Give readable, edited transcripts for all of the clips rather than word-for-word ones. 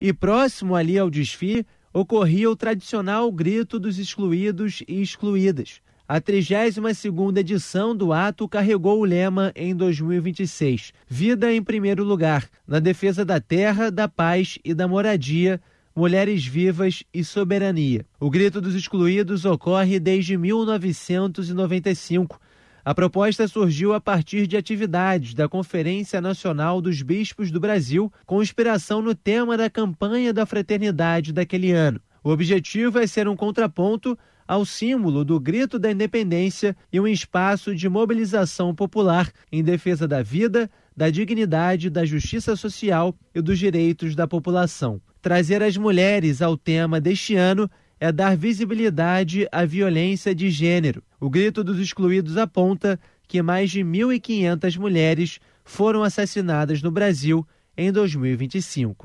E próximo ali ao desfile, ocorria o tradicional grito dos excluídos e excluídas. A 32ª edição do ato carregou o lema em 2026, Vida em primeiro lugar, na defesa da terra, da paz e da moradia, mulheres vivas e soberania. O grito dos excluídos ocorre desde 1995. A proposta surgiu a partir de atividades da Conferência Nacional dos Bispos do Brasil, com inspiração no tema da campanha da fraternidade daquele ano. O objetivo é ser um contraponto ao símbolo do Grito da Independência e um espaço de mobilização popular em defesa da vida, da dignidade, da justiça social e dos direitos da população. Trazer as mulheres ao tema deste ano é dar visibilidade à violência de gênero. O Grito dos Excluídos aponta que mais de 1.500 mulheres foram assassinadas no Brasil em 2025.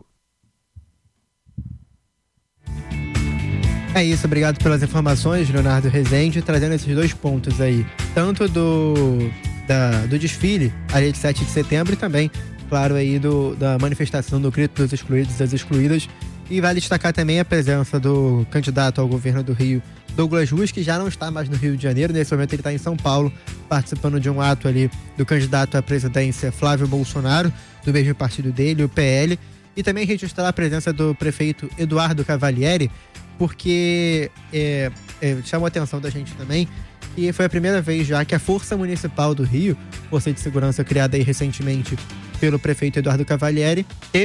É isso, obrigado pelas informações, Leonardo Rezende, trazendo esses dois pontos aí, tanto do desfile, ali de 7 de setembro, e também, claro, aí da manifestação do Grito dos Excluídos e das Excluídas. E vale destacar também a presença do candidato ao governo do Rio, Douglas Ruas, que já não está mais no Rio de Janeiro. Nesse momento ele está em São Paulo, participando de um ato ali do candidato à presidência Flávio Bolsonaro, do mesmo partido dele, o PL. E também registrar a presença do prefeito Eduardo Cavalieri, porque chamou a atenção da gente também, que foi a primeira vez já que a Força Municipal do Rio, Força de Segurança criada aí recentemente pelo prefeito Eduardo Cavalieri,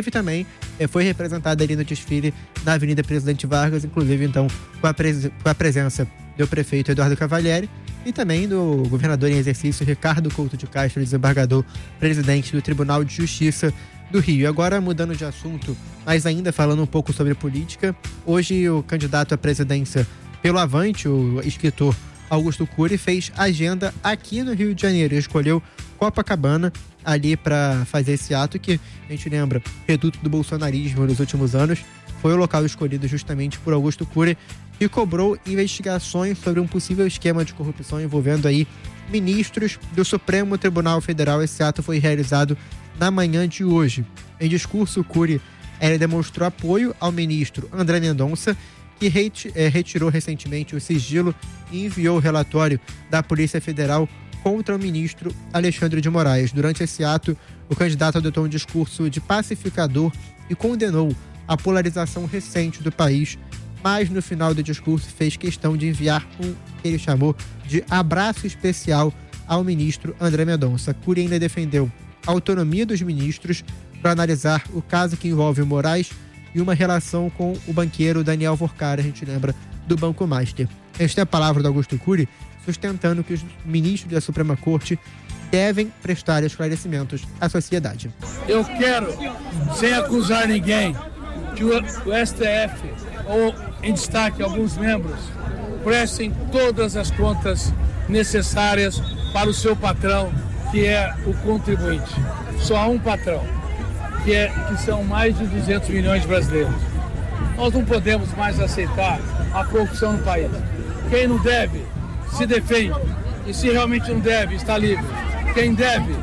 foi representada ali no desfile na Avenida Presidente Vargas, inclusive então com a presença do prefeito Eduardo Cavalieri e também do governador em exercício Ricardo Couto de Castro, desembargador presidente do Tribunal de Justiça do Rio. Agora, mudando de assunto, mas ainda falando um pouco sobre política, hoje o candidato à presidência pelo Avante, o escritor Augusto Cury, fez agenda aqui no Rio de Janeiro. Ele escolheu Copacabana ali para fazer esse ato que, a gente lembra, reduto do bolsonarismo nos últimos anos, foi o local escolhido justamente por Augusto Cury e cobrou investigações sobre um possível esquema de corrupção envolvendo aí ministros do Supremo Tribunal Federal. Esse ato foi realizado na manhã de hoje. Em discurso, Cury demonstrou apoio ao ministro André Mendonça, que retirou recentemente o sigilo e enviou o relatório da Polícia Federal contra o ministro Alexandre de Moraes. Durante esse ato, o candidato adotou um discurso de pacificador e condenou a polarização recente do país, mas no final do discurso fez questão de enviar um que ele chamou de abraço especial ao ministro André Mendonça. Cury ainda defendeu a autonomia dos ministros para analisar o caso que envolve o Moraes e uma relação com o banqueiro Daniel Vorcara, a gente lembra, do Banco Master. Esta é a palavra do Augusto Cury, sustentando que os ministros da Suprema Corte devem prestar esclarecimentos à sociedade. Eu quero, sem acusar ninguém, que o STF, ou em destaque alguns membros, prestem todas as contas necessárias para o seu patrão, que é o contribuinte. Só há um patrão, que são mais de 200 milhões de brasileiros. Nós não podemos mais aceitar a corrupção no país. Quem não deve, se defende. E se realmente não deve, está livre. Quem deve,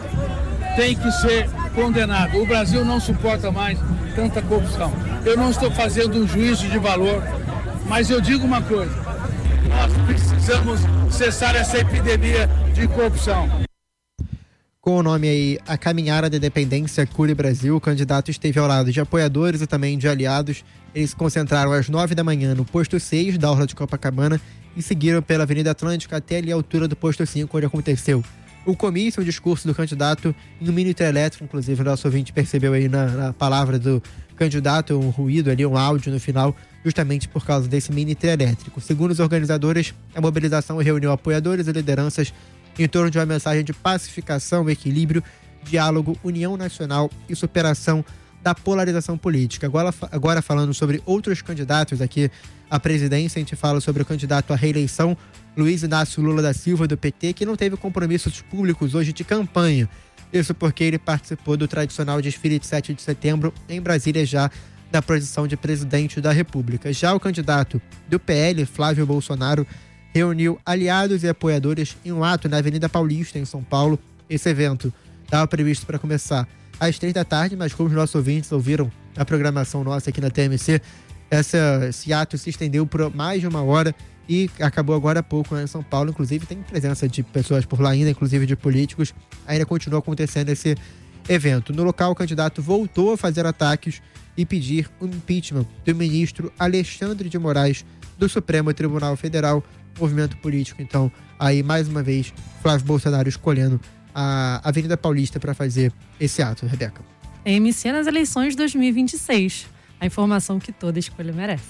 tem que ser condenado. O Brasil não suporta mais tanta corrupção. Eu não estou fazendo um juízo de valor, mas eu digo uma coisa. Nós precisamos cessar essa epidemia de corrupção. Com o nome aí A Caminhada da Independência Cury Brasil, o candidato esteve ao lado de apoiadores e também de aliados. Eles se concentraram às 9 da manhã no posto 6 da Orla de Copacabana e seguiram pela Avenida Atlântica até ali a altura do posto 5, onde aconteceu o comício, o discurso do candidato em um mini elétrico. Inclusive o nosso ouvinte percebeu aí na palavra do candidato um ruído ali, um áudio no final, justamente por causa desse mini elétrico. Segundo os organizadores, a mobilização reuniu apoiadores e lideranças em torno de uma mensagem de pacificação, equilíbrio, diálogo, união nacional e superação da polarização política. Agora falando sobre outros candidatos aqui à presidência, a gente fala sobre o candidato à reeleição, Luiz Inácio Lula da Silva, do PT, que não teve compromissos públicos hoje de campanha. Isso porque ele participou do tradicional desfile de 7 de setembro em Brasília, já na posição de presidente da República. Já o candidato do PL, Flávio Bolsonaro, reuniu aliados e apoiadores em um ato na Avenida Paulista, em São Paulo. Esse evento estava previsto para começar às 3 da tarde, mas como os nossos ouvintes ouviram a programação nossa aqui na TMC, esse ato se estendeu por mais de 1 hora e acabou agora há pouco em São Paulo. Inclusive tem presença de pessoas por lá ainda, inclusive de políticos. Ainda continua acontecendo esse evento. No local, o candidato voltou a fazer ataques e pedir o impeachment do ministro Alexandre de Moraes do Supremo Tribunal Federal. Movimento político, então, aí mais uma vez, Flávio Bolsonaro escolhendo a Avenida Paulista para fazer esse ato, Rebeca. TMC nas eleições de 2026. A informação que toda escolha merece.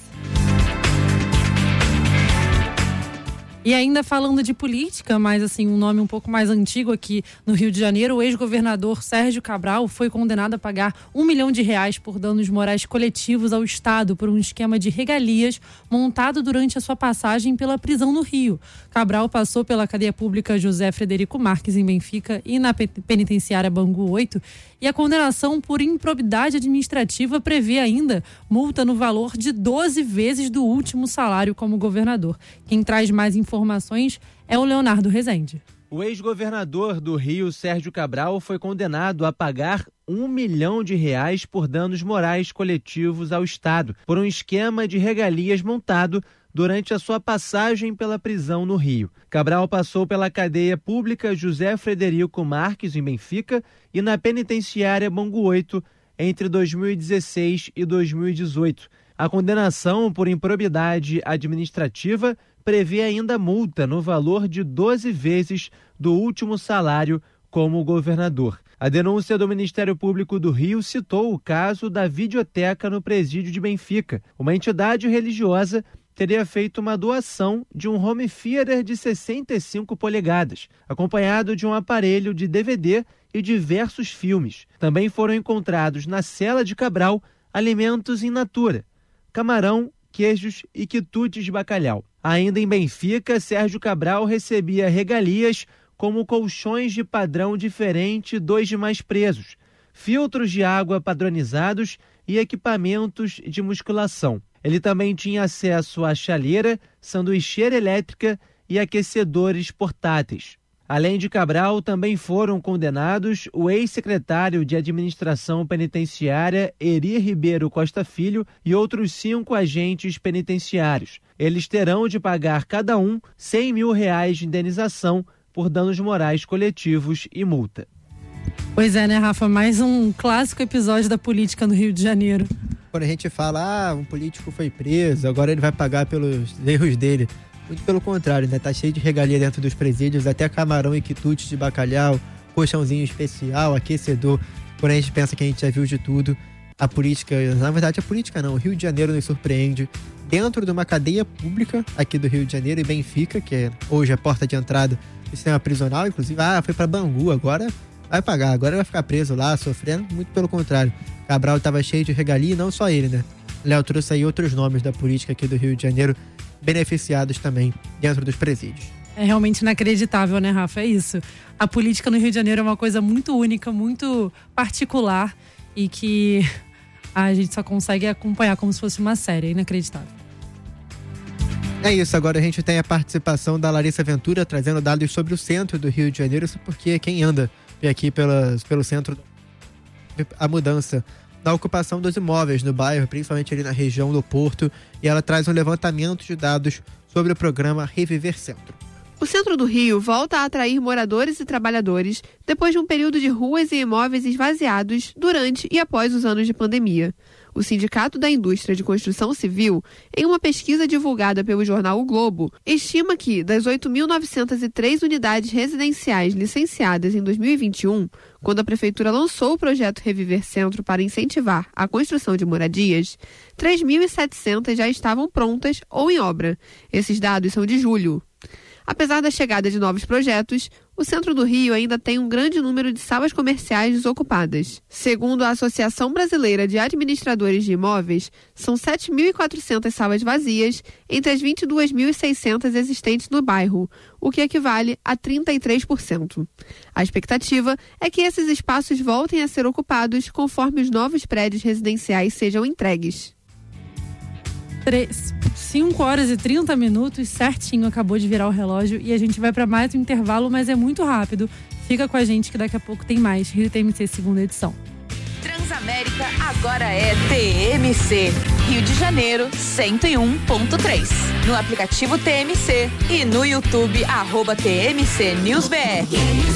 E ainda falando de política, mas assim, um nome um pouco mais antigo aqui no Rio de Janeiro, o ex-governador Sérgio Cabral foi condenado a pagar R$1 milhão por danos morais coletivos ao Estado por um esquema de regalias montado durante a sua passagem pela prisão no Rio. Cabral passou pela cadeia pública José Frederico Marques em Benfica e na penitenciária Bangu 8, e a condenação por improbidade administrativa prevê ainda multa no valor de 12 vezes do último salário como governador. Quem traz mais informações é o Leonardo Rezende. O ex-governador do Rio, Sérgio Cabral, foi condenado a pagar R$1 milhão por danos morais coletivos ao Estado, por um esquema de regalias montado durante a sua passagem pela prisão no Rio. Cabral passou pela cadeia pública José Frederico Marques, em Benfica, e na penitenciária Bangu 8, entre 2016 e 2018. A condenação por improbidade administrativa prevê ainda multa no valor de 12 vezes do último salário como governador. A denúncia do Ministério Público do Rio citou o caso da videoteca no presídio de Benfica. Uma entidade religiosa teria feito uma doação de um home theater de 65 polegadas, acompanhado de um aparelho de DVD e diversos filmes. Também foram encontrados na cela de Cabral alimentos in natura, camarão, queijos e quitutes de bacalhau. Ainda em Benfica, Sérgio Cabral recebia regalias como colchões de padrão diferente dos demais presos, filtros de água padronizados e equipamentos de musculação. Ele também tinha acesso à chaleira, sanduicheira elétrica e aquecedores portáteis. Além de Cabral, também foram condenados o ex-secretário de Administração Penitenciária, Eri Ribeiro Costa Filho, e outros 5 agentes penitenciários. Eles terão de pagar cada um R$100 mil de indenização por danos morais coletivos e multa. Pois é, né, Rafa? Mais um clássico episódio da política no Rio de Janeiro. Quando a gente fala, um político foi preso, agora ele vai pagar pelos erros dele. Muito pelo contrário, né? Tá cheio de regalia dentro dos presídios, até camarão e quitutes de bacalhau, colchãozinho especial, aquecedor. Quando a gente pensa que a gente já viu de tudo, a política, na verdade a política não, o Rio de Janeiro nos surpreende. Dentro de uma cadeia pública aqui do Rio de Janeiro, em Benfica, que é hoje a porta de entrada do sistema prisional, inclusive, foi pra Bangu, agora vai pagar, agora vai ficar preso lá, sofrendo. Muito pelo contrário, Cabral estava cheio de regalia, e não só ele, né? Léo trouxe aí outros nomes da política aqui do Rio de Janeiro, beneficiados também dentro dos presídios. É realmente inacreditável, né, Rafa? É isso. A política no Rio de Janeiro é uma coisa muito única, muito particular e que a gente só consegue acompanhar como se fosse uma série. É inacreditável. É isso, agora a gente tem a participação da Larissa Ventura trazendo dados sobre o centro do Rio de Janeiro, isso porque quem anda aqui pelo centro, a mudança na ocupação dos imóveis no bairro, principalmente ali na região do Porto, e ela traz um levantamento de dados sobre o programa Reviver Centro. O centro do Rio volta a atrair moradores e trabalhadores depois de um período de ruas e imóveis esvaziados durante e após os anos de pandemia. O Sindicato da Indústria de Construção Civil, em uma pesquisa divulgada pelo jornal O Globo, estima que, das 8.903 unidades residenciais licenciadas em 2021, quando a Prefeitura lançou o projeto Reviver Centro para incentivar a construção de moradias, 3.700 já estavam prontas ou em obra. Esses dados são de julho. Apesar da chegada de novos projetos, o centro do Rio ainda tem um grande número de salas comerciais desocupadas. Segundo a Associação Brasileira de Administradores de Imóveis, são 7.400 salas vazias entre as 22.600 existentes no bairro, o que equivale a 33%. A expectativa é que esses espaços voltem a ser ocupados conforme os novos prédios residenciais sejam entregues. 5 horas e 30 minutos, certinho, acabou de virar o relógio e a gente vai para mais um intervalo, mas é muito rápido. Fica com a gente que daqui a pouco tem mais Rio TMC segunda edição. Transamérica agora é TMC. Rio de Janeiro, 101.3. No aplicativo TMC e no YouTube, @TMC News BR.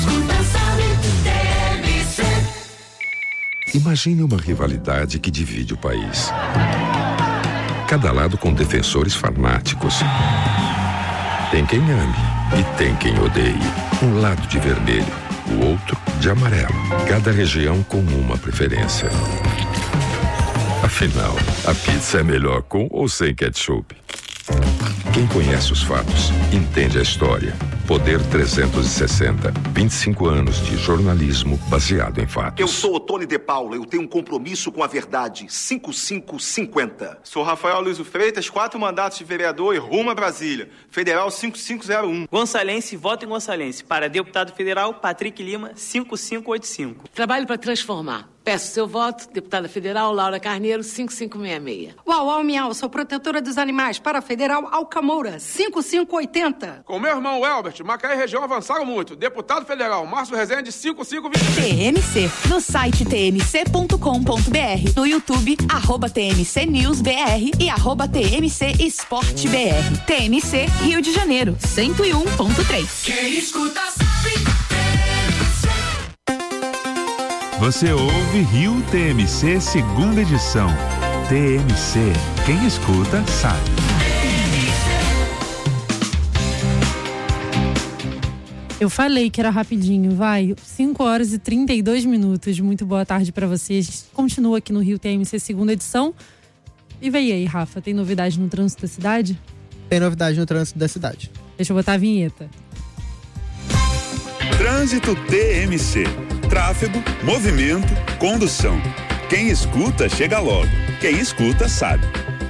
Imagine uma rivalidade que divide o país. Cada lado com defensores fanáticos. Tem quem ame e tem quem odeie. Um lado de vermelho, o outro de amarelo. Cada região com uma preferência. Afinal, a pizza é melhor com ou sem ketchup? Quem conhece os fatos, entende a história. Poder 360. 25 anos de jornalismo baseado em fatos. Eu sou o Tony de Paula, eu tenho um compromisso com a verdade. 5550. Sou Rafael Luiz Freitas, 4 mandatos de vereador e rumo a Brasília. Federal 5501. Gonçalense, voto em Gonçalense. Para deputado federal, Patrick Lima, 5585. Trabalho para transformar. Peço seu voto, deputada federal Laura Carneiro, 5566. Uau, Miau, sou protetora dos animais. Para federal Alcamoura, 5580. Com meu irmão Elbert, Macaé e região avançaram muito. Deputado federal Márcio Rezende, 5520. TMC, no site tmc.com.br, no YouTube, @TMC News BR e @TMC Esporte BR. TMC, Rio de Janeiro, 101.3. Quem escuta sabe. Você ouve Rio TMC, segunda edição. TMC, quem escuta sabe. Eu falei que era rapidinho, vai. 5h32. Muito boa tarde pra vocês. Continua aqui no Rio TMC, segunda edição. E vem aí, Rafa, tem novidade no trânsito da cidade? Tem novidade no trânsito da cidade. Deixa eu botar a vinheta. Trânsito TMC. Tráfego, movimento, condução. Quem escuta, chega logo. Quem escuta, sabe.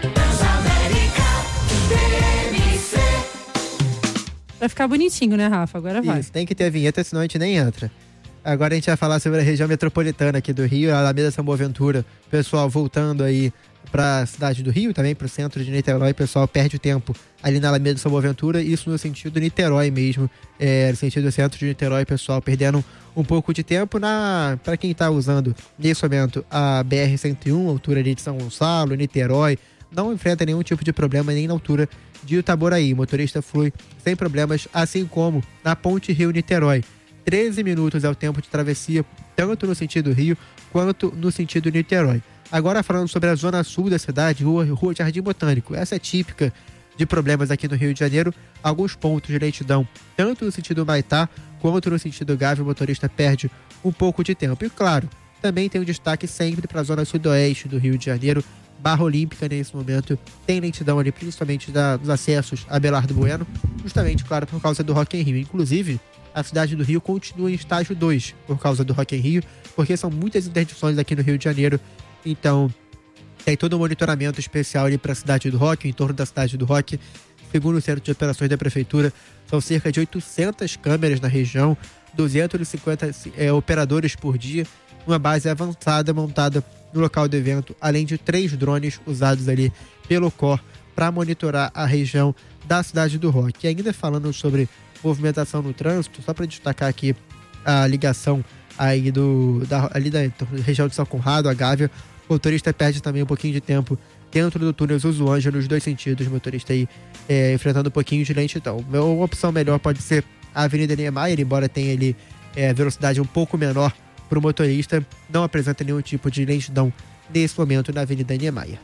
Pra ficar bonitinho, né, Rafa? Agora vai. Isso, tem que ter a vinheta, senão a gente nem entra. Agora a gente vai falar sobre a região metropolitana aqui do Rio, a Alameda São Boaventura. Pessoal voltando aí pra cidade do Rio, também pro centro de Niterói, o pessoal perde o tempo ali na Alameda São Boaventura, isso no sentido Niterói mesmo, no sentido centro de Niterói, pessoal perdendo um pouco de tempo para quem tá usando nesse momento a BR-101, altura ali de São Gonçalo, Niterói, não enfrenta nenhum tipo de problema nem na altura de Itaboraí, o motorista flui sem problemas, assim como na ponte Rio-Niterói. 13 minutos é o tempo de travessia, tanto no sentido Rio quanto no sentido Niterói. Agora falando sobre a zona sul da cidade, rua Jardim Botânico. Essa é típica de problemas aqui no Rio de Janeiro. Alguns pontos de lentidão, tanto no sentido Maitá quanto no sentido Gávea, o motorista perde um pouco de tempo. E claro, também tem um destaque sempre para a zona sudoeste do Rio de Janeiro. Barra Olímpica, nesse momento, tem lentidão ali, principalmente dos acessos a Belardo Bueno, justamente, claro, por causa do Rock in Rio. Inclusive, a cidade do Rio continua em estágio 2 por causa do Rock in Rio, porque são muitas interdições aqui no Rio de Janeiro. Então, tem todo um monitoramento especial ali para a cidade do Rock, em torno da cidade do Rock. Segundo o Centro de Operações da Prefeitura, são cerca de 800 câmeras na região, 250 operadores por dia, uma base avançada montada no local do evento, além de 3 drones usados ali pelo COR para monitorar a região da cidade do Rock. E ainda falando sobre movimentação no trânsito, só para destacar aqui a ligação aí ali da região de São Conrado, a Gávea, o motorista perde também um pouquinho de tempo dentro do túnel Zuzu Ângelo, nos dois sentidos, o motorista aí enfrentando um pouquinho de lentidão. Uma opção melhor pode ser a Avenida Niemeyer, embora tenha ali velocidade um pouco menor para o motorista, não apresenta nenhum tipo de lentidão nesse momento na Avenida Niemeyer.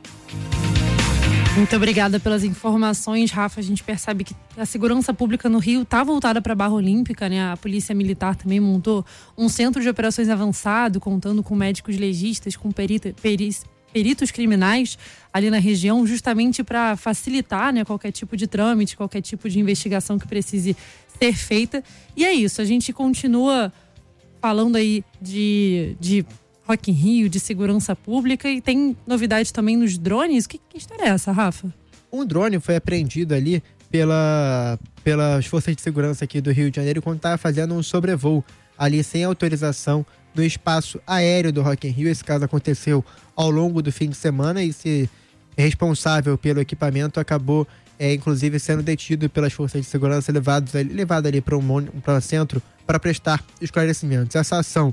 Muito obrigada pelas informações, Rafa. A gente percebe que a segurança pública no Rio está voltada para a Barra Olímpica, né? A Polícia Militar também montou um centro de operações avançado, contando com médicos legistas, com peritos criminais ali na região, justamente para facilitar, né, qualquer tipo de trâmite, qualquer tipo de investigação que precise ser feita. E é isso, a gente continua falando aí de Rock in Rio, de segurança pública, e tem novidade também nos drones. Que história é essa, Rafa? Um drone foi apreendido ali pelas forças de segurança aqui do Rio de Janeiro quando estava fazendo um sobrevoo ali sem autorização no espaço aéreo do Rock in Rio. Esse caso aconteceu ao longo do fim de semana e esse responsável pelo equipamento acabou inclusive sendo detido pelas forças de segurança, levado ali para um centro para prestar esclarecimentos. Essa ação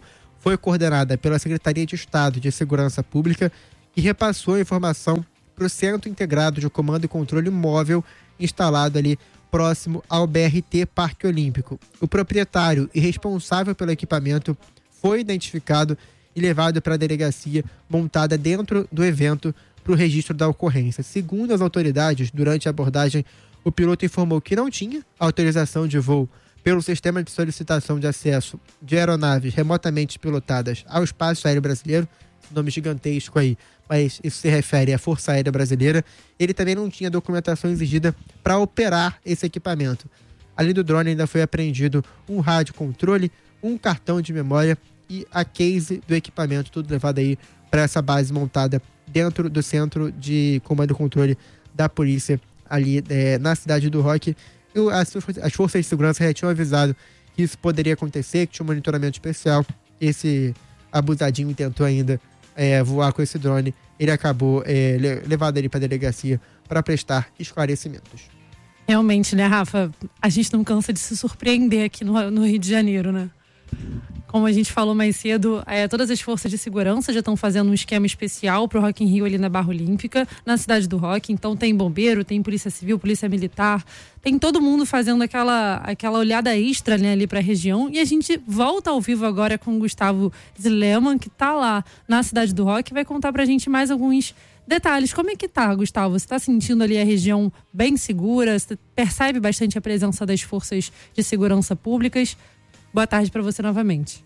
foi coordenada pela Secretaria de Estado de Segurança Pública e repassou a informação para o Centro Integrado de Comando e Controle Móvel instalado ali próximo ao BRT Parque Olímpico. O proprietário e responsável pelo equipamento foi identificado e levado para a delegacia montada dentro do evento para o registro da ocorrência. Segundo as autoridades, durante a abordagem, o piloto informou que não tinha autorização de voo pelo sistema de solicitação de acesso de aeronaves remotamente pilotadas ao espaço aéreo brasileiro, nome gigantesco aí, mas isso se refere à Força Aérea Brasileira. Ele também não tinha documentação exigida para operar esse equipamento. Além do drone, ainda foi apreendido um rádio controle, um cartão de memória e a case do equipamento, tudo levado aí para essa base montada dentro do Centro de Comando e Controle da Polícia ali na cidade do Roque. As forças de segurança já tinham avisado que isso poderia acontecer, que tinha um monitoramento especial. Esse abusadinho tentou ainda voar com esse drone. Ele acabou levado ali para a delegacia para prestar esclarecimentos. Realmente, né, Rafa? A gente não cansa de se surpreender aqui no Rio de Janeiro, né? Como a gente falou mais cedo, todas as forças de segurança já estão fazendo um esquema especial para o Rock in Rio ali na Barra Olímpica, na cidade do Rock. Então tem bombeiro, tem polícia civil, polícia militar, tem todo mundo fazendo aquela olhada extra, né, ali para a região. E a gente volta ao vivo agora com o Gustavo Zilleman, que está lá na cidade do Rock, e vai contar para a gente mais alguns detalhes. Como é que tá, Gustavo? Você está sentindo ali a região bem segura? Você percebe bastante a presença das forças de segurança públicas? Boa tarde para você novamente.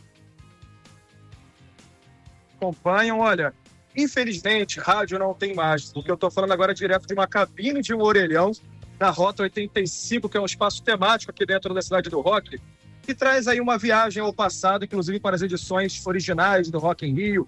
Acompanham, olha, infelizmente, rádio não tem mais, porque eu estou falando agora direto de uma cabine de um orelhão na Rota 85, que é um espaço temático aqui dentro da cidade do Rock, que traz aí uma viagem ao passado, inclusive para as edições originais do Rock in Rio,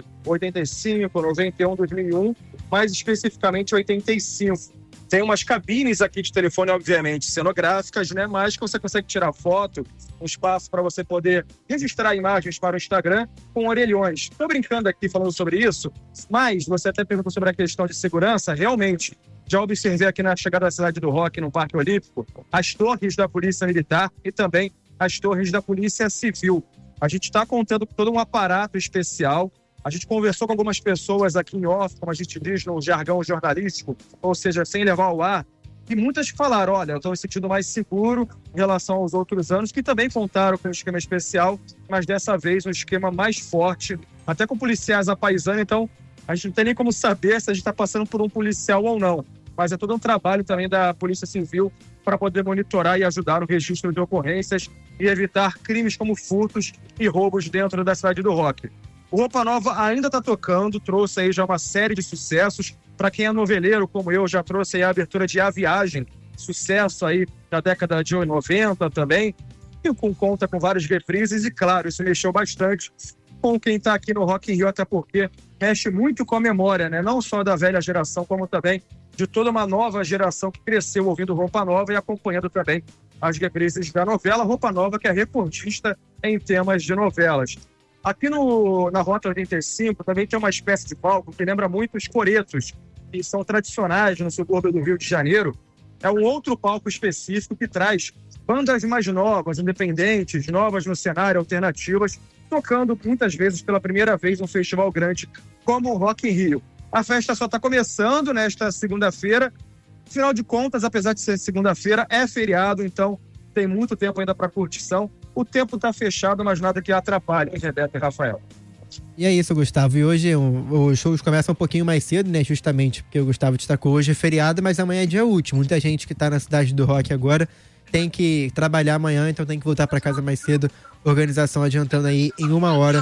85, 91, 2001, mais especificamente 85. Tem umas cabines aqui de telefone, obviamente, cenográficas, né? Mas que você consegue tirar foto, um espaço para você poder registrar imagens para o Instagram com orelhões. Estou brincando aqui falando sobre isso, mas você até perguntou sobre a questão de segurança. Realmente, já observei aqui na chegada da cidade do Rock, no Parque Olímpico, as torres da Polícia Militar e também as torres da Polícia Civil. A gente está contando com todo um aparato especial. A gente conversou com algumas pessoas aqui em off, como a gente diz no jargão jornalístico, ou seja, sem levar ao ar, e muitas falaram, olha, eu estou me sentindo mais seguro em relação aos outros anos, que também contaram com um esquema especial, mas dessa vez um esquema mais forte, até com policiais à paisana. Então a gente não tem nem como saber se a gente está passando por um policial ou não, mas é todo um trabalho também da Polícia Civil para poder monitorar e ajudar no registro de ocorrências e evitar crimes como furtos e roubos dentro da cidade do Rock. O Roupa Nova ainda está tocando, trouxe aí já uma série de sucessos. Para quem é noveleiro, como eu, já trouxe aí a abertura de A Viagem, sucesso aí da década de 90 também, e conta com vários reprises, e claro, isso mexeu bastante com quem está aqui no Rock in Rio, até porque mexe muito com a memória, né? Não só da velha geração, como também de toda uma nova geração que cresceu ouvindo Roupa Nova e acompanhando também as reprises da novela Roupa Nova, que é recordista em temas de novelas. Aqui na Rota 85 também tem uma espécie de palco que lembra muito os coretos, que são tradicionais no subúrbio do Rio de Janeiro. É um outro palco específico que traz bandas mais novas, independentes, novas no cenário, alternativas, tocando muitas vezes pela primeira vez um festival grande como o Rock in Rio. A festa só está começando nesta segunda-feira. Afinal de contas, apesar de ser segunda-feira, é feriado, então tem muito tempo ainda para curtição. O tempo está fechado, mas nada que atrapalhe, Rebeca e Rafael. E é isso, Gustavo. E hoje os shows começam um pouquinho mais cedo, né? Justamente porque o Gustavo destacou, hoje é feriado, mas amanhã é dia útil. Muita gente que está na cidade do Rock agora tem que trabalhar amanhã, então tem que voltar para casa mais cedo. Organização adiantando aí em 1 hora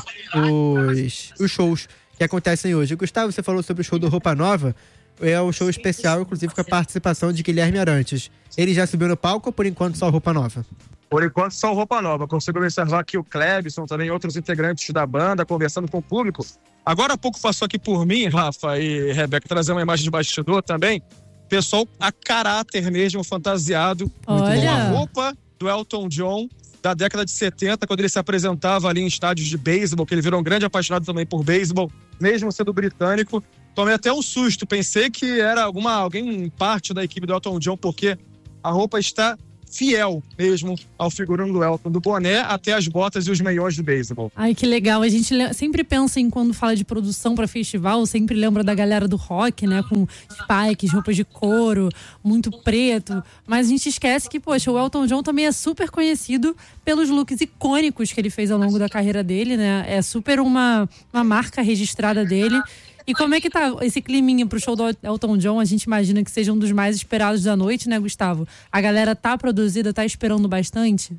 os shows que acontecem hoje. Gustavo, você falou sobre o show do Roupa Nova. É um show especial, inclusive com a participação de Guilherme Arantes. Ele já subiu no palco ou por enquanto só Roupa Nova? Por enquanto, só Roupa Nova. Consigo observar aqui o Clebson, também outros integrantes da banda, conversando com o público. Agora há pouco passou aqui por mim, Rafa e Rebeca, trazer uma imagem de bastidor também. Pessoal a caráter mesmo, fantasiado. Olha. Com a roupa do Elton John, da década de 70, quando ele se apresentava ali em estádios de beisebol, que ele virou um grande apaixonado também por beisebol, mesmo sendo britânico. Tomei até um susto, pensei que era alguém parte da equipe do Elton John, porque a roupa está fiel mesmo ao figurino do Elton, do boné até as botas e os meiões de beisebol. Ai, que legal. A gente sempre pensa em quando fala de produção para festival, sempre lembra da galera do rock, né? Com spikes, roupas de couro, muito preto. Mas a gente esquece que, poxa, o Elton John também é super conhecido pelos looks icônicos que ele fez ao longo da carreira dele, né? É super uma marca registrada dele. E como é que tá esse climinha pro show do Elton John? A gente imagina que seja um dos mais esperados da noite, né, Gustavo? A galera tá produzida, tá esperando bastante?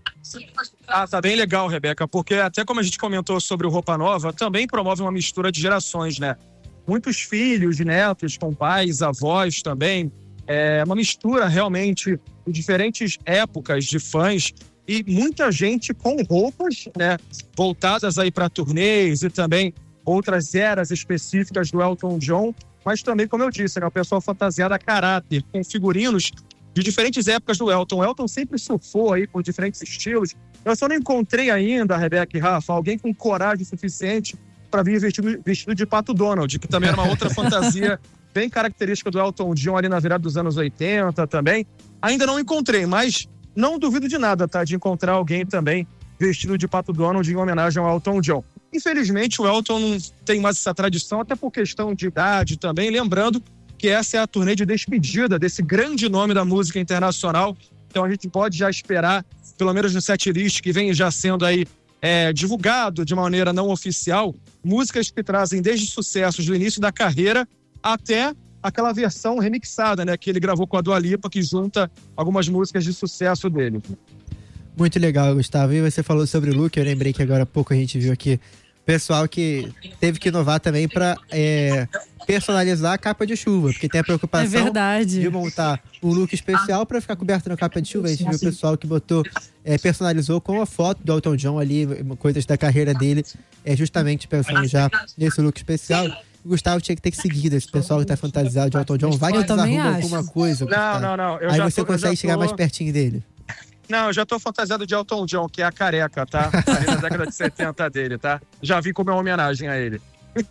Tá bem legal, Rebeca, porque até como a gente comentou sobre o Roupa Nova, também promove uma mistura de gerações, né? Muitos filhos, netos com pais, avós também. É uma mistura realmente de diferentes épocas de fãs e muita gente com roupas, né, voltadas aí para turnês e também outras eras específicas do Elton John, mas também, como eu disse, né, o pessoal fantasiado a caráter, com figurinos de diferentes épocas do Elton. O Elton sempre surfou aí por diferentes estilos. Eu só não encontrei ainda, Rebeca e Rafa, alguém com coragem suficiente para vir vestido de Pato Donald, que também era uma outra fantasia bem característica do Elton John ali na virada dos anos 80 também. Ainda não encontrei, mas não duvido de nada, tá? De encontrar alguém também vestido de Pato Donald em homenagem ao Elton John. Infelizmente, o Elton não tem mais essa tradição, até por questão de idade também. Lembrando que essa é a turnê de despedida desse grande nome da música internacional. Então a gente pode já esperar, pelo menos no setlist que vem já sendo aí divulgado de maneira não oficial, músicas que trazem desde sucessos do início da carreira até aquela versão remixada, né, que ele gravou com a Dua Lipa, que junta algumas músicas de sucesso dele. Muito legal, Gustavo. E você falou sobre o look, eu lembrei que agora há pouco a gente viu aqui pessoal que teve que inovar também para personalizar a capa de chuva, porque tem a preocupação de montar um look especial para ficar coberto na capa de chuva. A gente viu o pessoal que personalizou com a foto do Elton John ali, coisas da carreira dele, justamente pensando já nesse look especial. O Gustavo tinha que ter seguido esse pessoal que tá fantasiado de Elton John. Vai que desarruma alguma coisa. Não. Aí você consegue chegar mais pertinho dele. Não, eu já tô fantasiado de Elton John, que é a careca, tá? Ali na década de 70 dele, tá? Já vi como é uma homenagem a ele.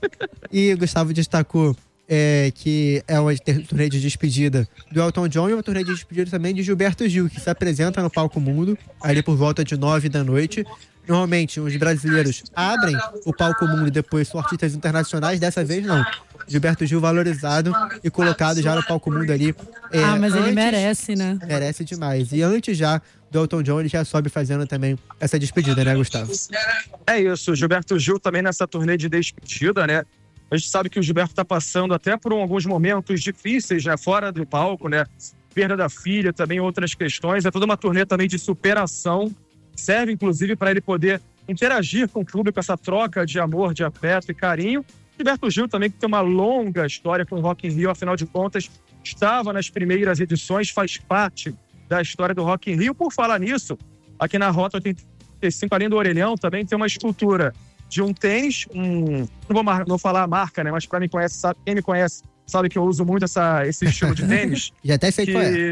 E o Gustavo destacou que é uma turnê de despedida do Elton John e uma turnê de despedida também de Gilberto Gil, que se apresenta no Palco Mundo, ali por volta de 9 da noite. Normalmente, os brasileiros abrem o Palco Mundo e depois são artistas internacionais. Dessa vez, não. Gilberto Gil valorizado e colocado já no Palco Mundo ali. Mas ele merece, né? Merece demais. E antes já do Elton John, ele já sobe fazendo também essa despedida, né, Gustavo? É isso. O Gilberto Gil também nessa turnê de despedida, né? A gente sabe que o Gilberto tá passando até por alguns momentos difíceis, né? Fora do palco, né? Perda da filha, também outras questões. É toda uma turnê também de superação. Serve, inclusive, para ele poder interagir com o público, essa troca de amor, de afeto e carinho. Gilberto Gil também, que tem uma longa história com o Rock in Rio, afinal de contas, estava nas primeiras edições, faz parte da história do Rock in Rio. Por falar nisso, aqui na Rota 85, além do Orelhão, também tem uma escultura de um tênis, não vou falar a marca, né? Mas quem me conhece sabe que eu uso muito esse estilo de tênis. Já até sei qual é.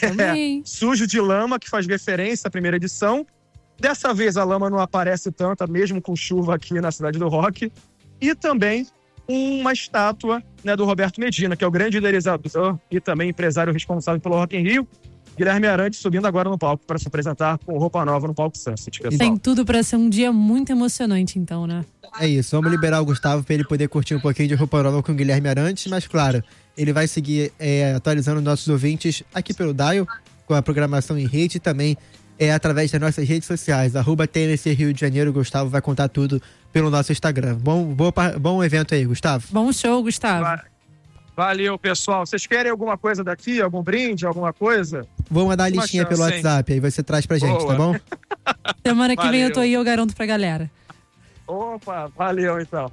Sujo de lama, que faz referência à primeira edição. Dessa vez a lama não aparece tanto, mesmo com chuva aqui na cidade do rock. E também uma estátua, né, do Roberto Medina, que é o grande idealizador e também empresário responsável pelo Rock in Rio. Guilherme Arantes subindo agora no palco para se apresentar com Roupa Nova no palco Sunset, pessoal. Tem tudo para ser um dia muito emocionante, então, né? É isso, vamos liberar o Gustavo para ele poder curtir um pouquinho de Roupa Nova com o Guilherme Arantes, mas claro, ele vai seguir atualizando nossos ouvintes aqui pelo Dial, com a programação em rede e também através das nossas redes sociais, @TNC Rio de Janeiro. O Gustavo vai contar tudo pelo nosso Instagram. Bom evento aí, Gustavo. Bom show, Gustavo. Valeu, pessoal. Vocês querem alguma coisa daqui? Algum brinde? Alguma coisa? Vou mandar a listinha pelo WhatsApp, aí você traz pra gente, tá bom? Semana que vem eu tô aí, eu garanto pra galera. Opa, valeu então.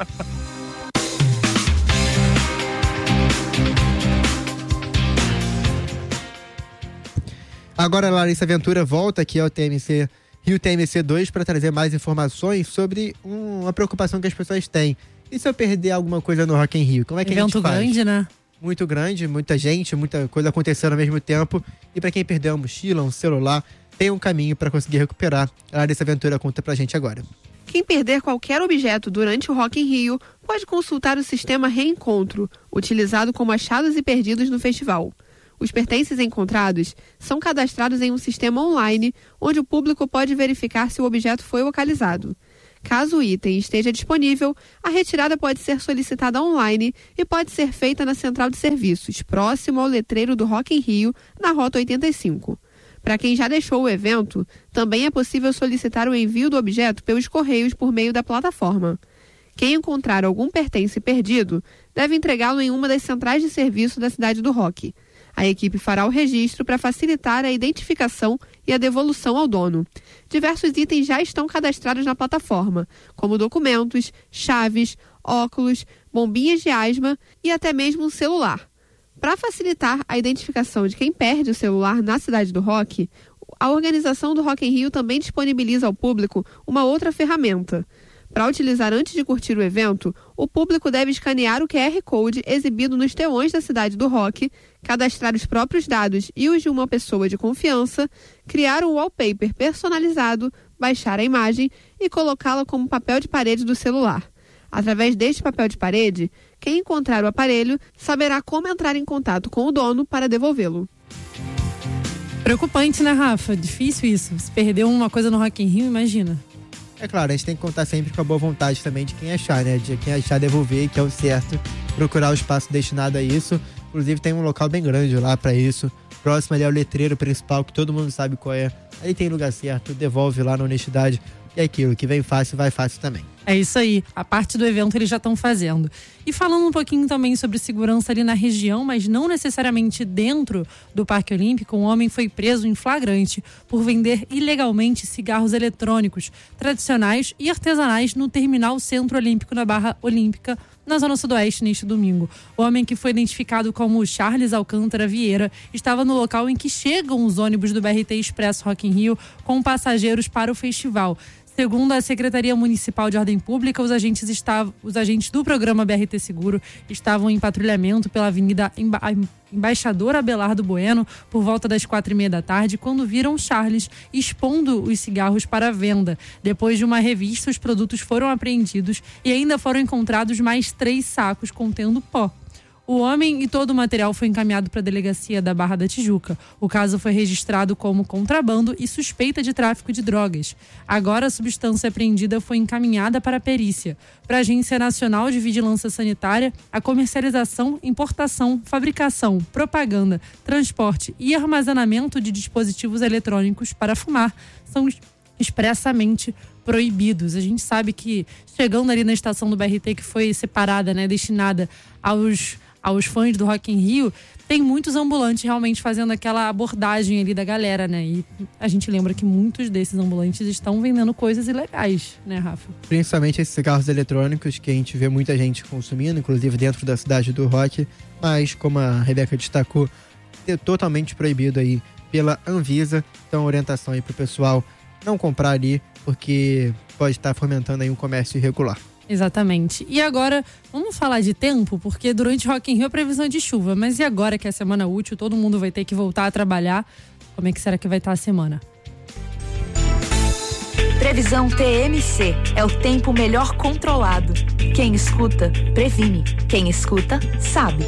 Agora a Larissa Ventura volta aqui ao TMC Rio TMC 2 para trazer mais informações sobre uma preocupação que as pessoas têm. E se eu perder alguma coisa no Rock in Rio? Como é que a gente faz? Evento grande, né? Muito grande, muita gente, muita coisa acontecendo ao mesmo tempo. E para quem perdeu uma mochila, um celular, tem um caminho para conseguir recuperar. A Larissa Ventura conta pra gente agora. Quem perder qualquer objeto durante o Rock in Rio pode consultar o sistema Reencontro, utilizado como achados e perdidos no festival. Os pertences encontrados são cadastrados em um sistema online, onde o público pode verificar se o objeto foi localizado. Caso o item esteja disponível, a retirada pode ser solicitada online e pode ser feita na central de serviços, próximo ao letreiro do Rock in Rio, na Rota 85. Para quem já deixou o evento, também é possível solicitar o envio do objeto pelos correios por meio da plataforma. Quem encontrar algum pertence perdido deve entregá-lo em uma das centrais de serviço da cidade do Rock. A equipe fará o registro para facilitar a identificação e a devolução ao dono. Diversos itens já estão cadastrados na plataforma, como documentos, chaves, óculos, bombinhas de asma e até mesmo um celular. Para facilitar a identificação de quem perde o celular na cidade do Rock, a organização do Rock in Rio também disponibiliza ao público uma outra ferramenta. Para utilizar antes de curtir o evento, o público deve escanear o QR Code exibido nos telões da cidade do Rock, cadastrar os próprios dados e os de uma pessoa de confiança, criar um wallpaper personalizado, baixar a imagem e colocá-la como papel de parede do celular. Através deste papel de parede, quem encontrar o aparelho saberá como entrar em contato com o dono para devolvê-lo. Preocupante, né, Rafa? Difícil isso. Se perdeu uma coisa no Rock in Rio, imagina. É claro, a gente tem que contar sempre com a boa vontade também de quem achar, né? De quem achar devolver, que é o certo, procurar o espaço destinado a isso. Inclusive tem um local bem grande lá pra isso. Próximo ali é o letreiro principal, que todo mundo sabe qual é. Aí tem lugar certo, devolve lá na honestidade. E é aquilo, que vem fácil, vai fácil também. É isso aí, a parte do evento eles já estão fazendo. E falando um pouquinho também sobre segurança ali na região, mas não necessariamente dentro do Parque Olímpico, um homem foi preso em flagrante por vender ilegalmente cigarros eletrônicos tradicionais e artesanais no Terminal Centro Olímpico na Barra Olímpica, na Zona Sudoeste, neste domingo. O homem, que foi identificado como Charles Alcântara Vieira, estava no local em que chegam os ônibus do BRT Expresso Rock in Rio com passageiros para o festival. Segundo a Secretaria Municipal de Ordem Pública, os agentes do programa BRT Seguro estavam em patrulhamento pela Avenida Embaixador Abelardo Bueno por volta das 4h30 da tarde, quando viram Charles expondo os cigarros para venda. Depois de uma revista, os produtos foram apreendidos e ainda foram encontrados mais 3 sacos contendo pó. O homem e todo o material foi encaminhado para a delegacia da Barra da Tijuca. O caso foi registrado como contrabando e suspeita de tráfico de drogas. Agora a substância apreendida foi encaminhada para a perícia. Para a Agência Nacional de Vigilância Sanitária, a comercialização, importação, fabricação, propaganda, transporte e armazenamento de dispositivos eletrônicos para fumar são expressamente proibidos. A gente sabe que, chegando ali na estação do BRT, que foi separada, né, destinada aos fãs do Rock in Rio, tem muitos ambulantes realmente fazendo aquela abordagem ali da galera, né? E a gente lembra que muitos desses ambulantes estão vendendo coisas ilegais, né, Rafa? Principalmente esses cigarros eletrônicos que a gente vê muita gente consumindo, inclusive dentro da cidade do Rock, mas, como a Rebeca destacou, é totalmente proibido aí pela Anvisa. Então, orientação aí pro pessoal não comprar ali, porque pode estar fomentando aí um comércio irregular. Exatamente. E agora, vamos falar de tempo, porque durante o Rock in Rio a previsão é de chuva. Mas e agora que é a semana útil, todo mundo vai ter que voltar a trabalhar? Como é que será que vai estar a semana? Previsão TMC. É o tempo melhor controlado. Quem escuta, previne. Quem escuta, sabe.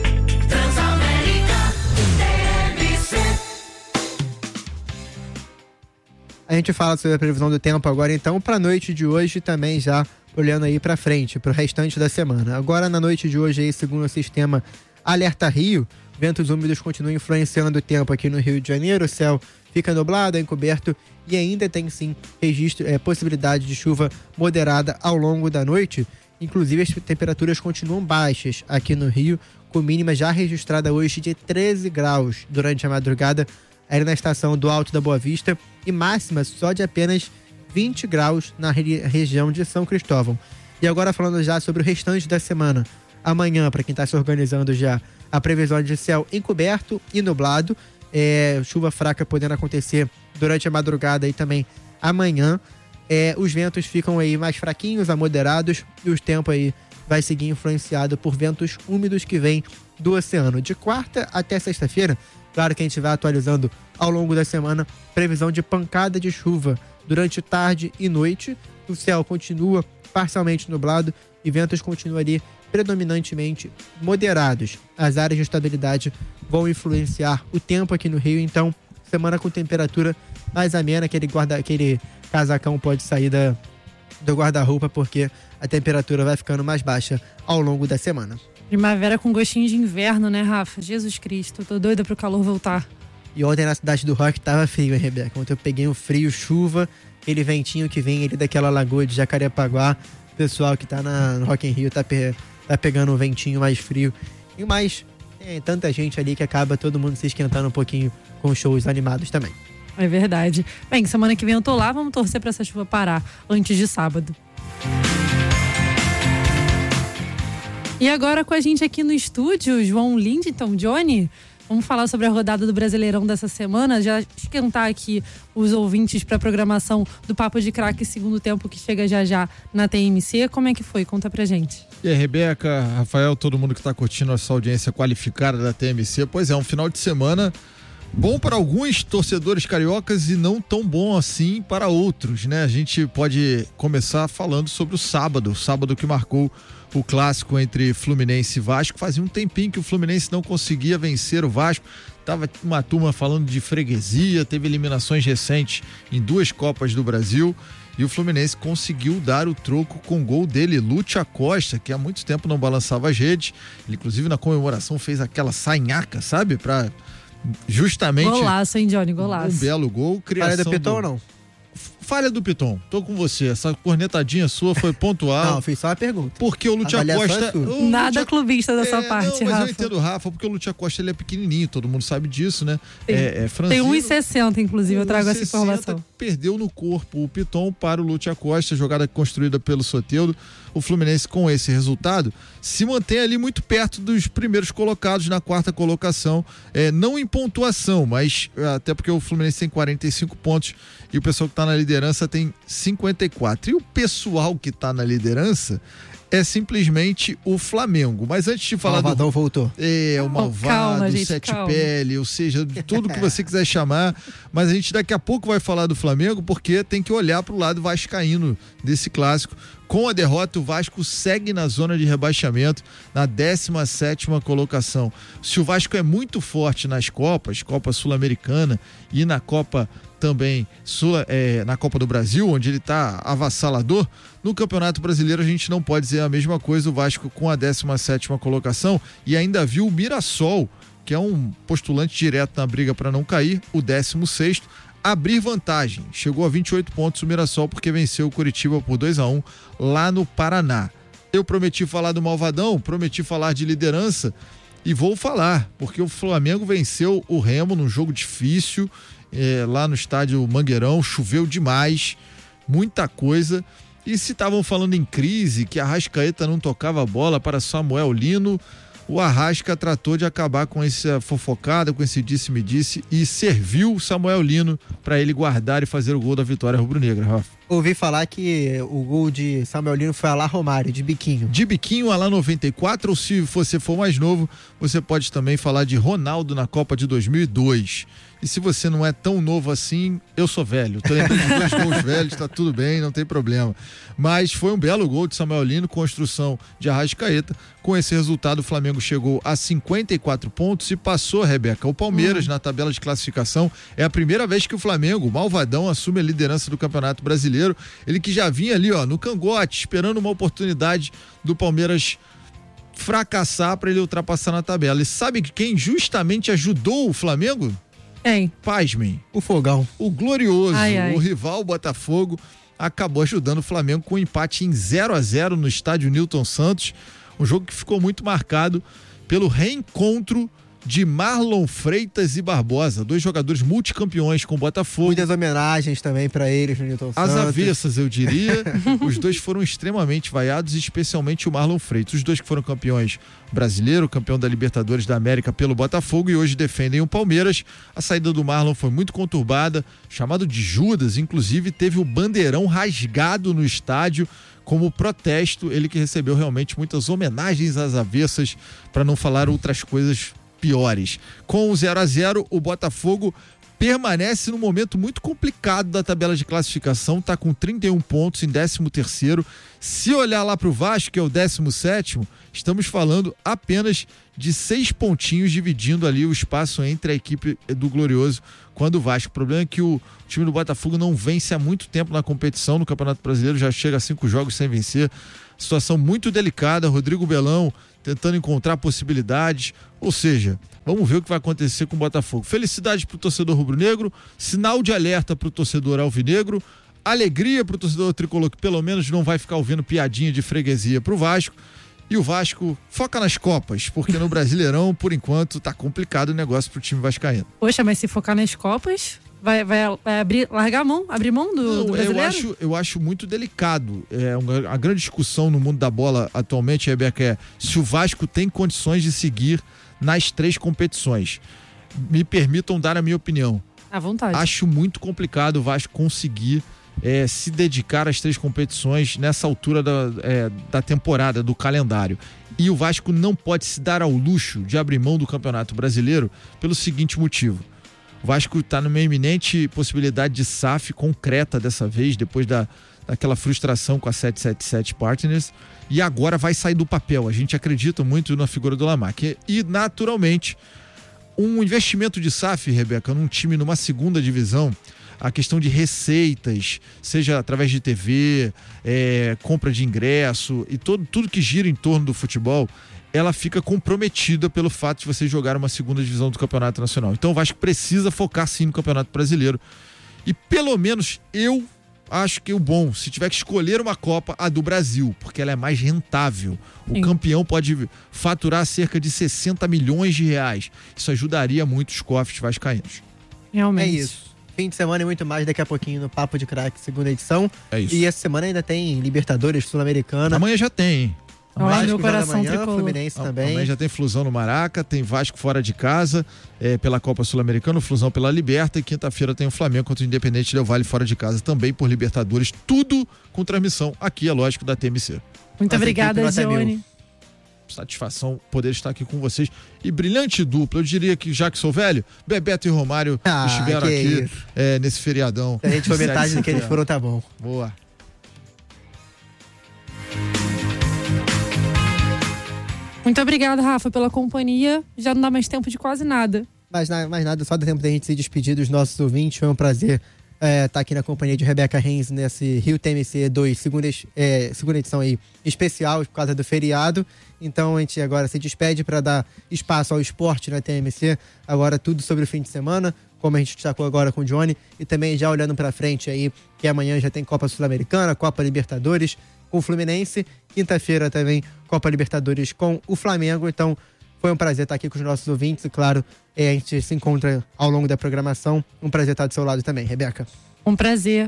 A gente fala sobre a previsão do tempo agora, então, para a noite de hoje, também já olhando aí para frente, para o restante da semana. Agora, na noite de hoje, aí, segundo o sistema Alerta Rio, ventos úmidos continuam influenciando o tempo aqui no Rio de Janeiro. O céu fica nublado, encoberto e ainda tem, sim, possibilidade de chuva moderada ao longo da noite. Inclusive, as temperaturas continuam baixas aqui no Rio, com mínima já registrada hoje de 13 graus durante a madrugada, aí na estação do Alto da Boa Vista, e máxima só de apenas 20 graus na região de São Cristóvão. E agora falando já sobre o restante da semana. Amanhã, para quem está se organizando já, a previsão é de céu encoberto e nublado, chuva fraca podendo acontecer durante a madrugada e também amanhã. Os ventos ficam aí mais fraquinhos a moderados e o tempo aí vai seguir influenciado por ventos úmidos que vêm do oceano. De quarta até sexta-feira, claro que a gente vai atualizando ao longo da semana, previsão de pancada de chuva durante tarde e noite. O céu continua parcialmente nublado e ventos continuam ali predominantemente moderados. As áreas de instabilidade vão influenciar o tempo aqui no Rio, então semana com temperatura mais amena, aquele casacão pode sair do guarda-roupa, porque a temperatura vai ficando mais baixa ao longo da semana. Primavera com gostinho de inverno, né, Rafa? Jesus Cristo, tô doida pro calor voltar. E ontem na cidade do Rock tava frio, hein, Rebeca? Ontem eu peguei um frio, chuva, aquele ventinho que vem ali daquela lagoa de Jacarepaguá. O pessoal que tá no Rock in Rio tá pegando um ventinho mais frio. E mais, tem tanta gente ali que acaba todo mundo se esquentando um pouquinho com shows animados também. É verdade. Bem, semana que vem eu tô lá, vamos torcer pra essa chuva parar antes de sábado. E agora com a gente aqui no estúdio, João Lindington, Johnny, vamos falar sobre a rodada do Brasileirão dessa semana, já esquentar aqui os ouvintes para a programação do Papo de Craque segundo tempo que chega já na TMC. Como é que foi? Conta pra gente. E aí, Rebeca, Rafael, todo mundo que está curtindo essa audiência qualificada da TMC, pois é, um final de semana bom para alguns torcedores cariocas e não tão bom assim para outros, né? A gente pode começar falando sobre o sábado que marcou o clássico entre Fluminense e Vasco. Fazia um tempinho que o Fluminense não conseguia vencer o Vasco. Tava uma turma falando de freguesia, teve eliminações recentes em 2 Copas do Brasil e o Fluminense conseguiu dar o troco com o gol dele, Lúcio Acosta, que há muito tempo não balançava as redes. Ele, inclusive, na comemoração fez aquela sainhaca, sabe? Pra justamente... Golaço, hein, Johnny? Golaço. Um belo gol. Falha do Piton ou não? Falha do Piton, tô com você. Essa cornetadinha sua foi pontual. Não, fiz só uma pergunta. Porque o Lúcio Acosta... Nada clubista da sua parte, não, mas Rafa. eu entendo, Rafa, porque o Lúcio Acosta ele é pequenininho, todo mundo sabe disso, né? É franzino. Tem 1,60, inclusive, eu trago essa informação. Perdeu no corpo o Piton para o Lúcio Acosta, jogada construída pelo Soteldo. O Fluminense, com esse resultado, se mantém ali muito perto dos primeiros colocados na 4ª colocação, não em pontuação, mas até porque o Fluminense tem 45 pontos e o pessoal que está na liderança tem 54. E o pessoal que está na liderança é simplesmente o Flamengo. Mas antes de falar... O Malvadão voltou. O malvado, calma, gente, sete pele, ou seja, tudo que você quiser chamar. Mas a gente daqui a pouco vai falar do Flamengo, porque tem que olhar para o lado vascaíno desse clássico. Com a derrota, o Vasco segue na zona de rebaixamento, na 17ª colocação. Se o Vasco é muito forte nas Copas, Copa Sul-Americana e na Copa também na Copa do Brasil, onde ele está avassalador, no Campeonato Brasileiro a gente não pode dizer a mesma coisa. O Vasco com a 17ª colocação e ainda viu o Mirassol, que é um postulante direto na briga para não cair, o 16º, abrir vantagem. Chegou a 28 pontos o Mirassol porque venceu o Coritiba por 2-1 lá no Paraná. Eu prometi falar do Malvadão, prometi falar de liderança e vou falar, porque o Flamengo venceu o Remo num jogo difícil, lá no estádio Mangueirão, choveu demais, muita coisa. E se estavam falando em crise, que a Arrascaeta não tocava a bola para Samuel Lino, o Arrasca tratou de acabar com essa fofocada, com esse disse-me-disse e serviu Samuel Lino para ele guardar e fazer o gol da vitória rubro-negra, Rafa. Ouvi falar que o gol de Samuel Lino foi a lá Romário, de biquinho. De biquinho a lá 94, ou se você for mais novo, você pode também falar de Ronaldo na Copa de 2002. E se você não é tão novo assim, eu sou velho. Tô lembrando de 2 gols velhos, tá tudo bem, não tem problema. Mas foi um belo gol de Samuel Lino, construção de Arrascaeta. Com esse resultado, o Flamengo chegou a 54 pontos e passou, Rebeca, o Palmeiras na tabela de classificação. É a primeira vez que o Flamengo, o Malvadão, assume a liderança do Campeonato Brasileiro. Ele que já vinha ali, no cangote, esperando uma oportunidade do Palmeiras fracassar para ele ultrapassar na tabela. E sabe quem justamente ajudou o Flamengo? Pasmem. O Fogão. O glorioso, o rival Botafogo, acabou ajudando o Flamengo com um empate em 0-0 no estádio Newton Santos. Um jogo que ficou muito marcado pelo reencontro de Marlon Freitas e Barbosa, 2 jogadores multicampeões com o Botafogo. Muitas homenagens também para eles no Newton Santos. As avessas, eu diria. Os 2 foram extremamente vaiados, especialmente o Marlon Freitas. Os 2 que foram campeões brasileiro, campeão da Libertadores da América pelo Botafogo e hoje defendem o Palmeiras. A saída do Marlon foi muito conturbada, chamado de Judas, inclusive teve o bandeirão rasgado no estádio como protesto, ele que recebeu realmente muitas homenagens às avessas, para não falar outras coisas piores. Com o 0-0, o Botafogo permanece num momento muito complicado da tabela de classificação, está com 31 pontos em 13º. Se olhar lá para o Vasco, que é o 17º, estamos falando apenas de 6 pontinhos dividindo ali o espaço entre a equipe do Glorioso com a do Vasco. O problema é que o time do Botafogo não vence há muito tempo na competição, no Campeonato Brasileiro, já chega a 5 jogos sem vencer. Situação muito delicada, Rodrigo Belão tentando encontrar possibilidades, ou seja, vamos ver o que vai acontecer com o Botafogo. Felicidade para o torcedor rubro-negro, sinal de alerta para o torcedor alvinegro, alegria para o torcedor tricolor, que pelo menos não vai ficar ouvindo piadinha de freguesia para o Vasco. E o Vasco foca nas Copas, porque no Brasileirão, por enquanto, tá complicado o negócio pro time vascaíno. Poxa, mas se focar nas Copas, vai abrir mão do brasileiro? Eu acho muito delicado. A grande discussão no mundo da bola atualmente, Rebeca, é se o Vasco tem condições de seguir nas 3 competições. Me permitam dar a minha opinião. À vontade. Acho muito complicado o Vasco conseguir se dedicar às 3 competições nessa altura da temporada, do calendário. E o Vasco não pode se dar ao luxo de abrir mão do Campeonato Brasileiro pelo seguinte motivo. O Vasco está numa iminente possibilidade de SAF concreta dessa vez, depois daquela frustração com a 777 Partners, e agora vai sair do papel. A gente acredita muito na figura do Lamarck. E, naturalmente, um investimento de SAF, Rebeca, num time numa 2ª divisão, a questão de receitas, seja através de TV, compra de ingresso e tudo que gira em torno do futebol, ela fica comprometida pelo fato de você jogar uma 2ª divisão do Campeonato Nacional. Então o Vasco precisa focar sim no Campeonato Brasileiro. E pelo menos eu acho que se tiver que escolher uma Copa, a do Brasil, porque ela é mais rentável. O campeão pode faturar cerca de 60 milhões de reais. Isso ajudaria muito os cofres vascaínos. Realmente. É isso. Fim de semana e muito mais daqui a pouquinho no Papo de Craque, 2ª edição. É isso. E essa semana ainda tem Libertadores Sul-Americana. Amanhã já tem, hein? Olha, meu coração tricolor. Fluminense também. Amanhã já tem Flusão no Maraca, tem Vasco fora de casa pela Copa Sul-Americana, Flusão pela Liberta, e quinta-feira tem o Flamengo contra o Independente Del Valle fora de casa, também por Libertadores, tudo com transmissão aqui, é lógico, da TMC. Muito obrigada, Johnny. Satisfação poder estar aqui com vocês. E brilhante dupla, eu diria que já que sou velho, Bebeto e Romário estiveram aqui nesse feriadão. Se a gente for metade do que eles foram, tá bom. Boa. Muito obrigada, Rafa, pela companhia. Já não dá mais tempo de quase nada. Mais nada, só dá tempo da gente se despedir dos nossos ouvintes. Foi um prazer estar aqui na companhia de Rebeca Reis nesse Rio TMC 2, segunda edição aí, especial por causa do feriado. Então a gente agora se despede para dar espaço ao esporte na TMC. Agora tudo sobre o fim de semana, como a gente destacou agora com o Johnny. E também já olhando para frente aí, que amanhã já tem Copa Sul-Americana, Copa Libertadores com o Fluminense. Quinta-feira também Copa Libertadores com o Flamengo. Então foi um prazer estar aqui com os nossos ouvintes. E claro, a gente se encontra ao longo da programação. Um prazer estar do seu lado também, Rebeca. Um prazer.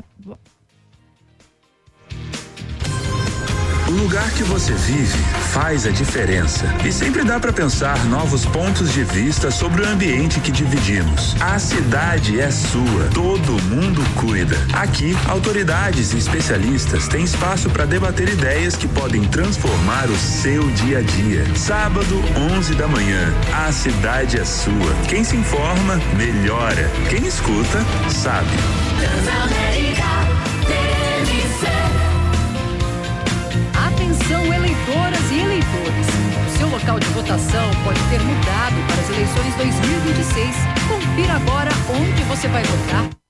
O lugar que você vive faz a diferença. E sempre dá para pensar novos pontos de vista sobre o ambiente que dividimos. A cidade é sua, todo mundo cuida. Aqui, autoridades e especialistas têm espaço para debater ideias que podem transformar o seu dia a dia. Sábado, 11 da manhã, a cidade é sua. Quem se informa, melhora. Quem escuta, sabe. Atenção, eleitoras e eleitores. O seu local de votação pode ter mudado para as eleições 2026. Confira agora onde você vai votar.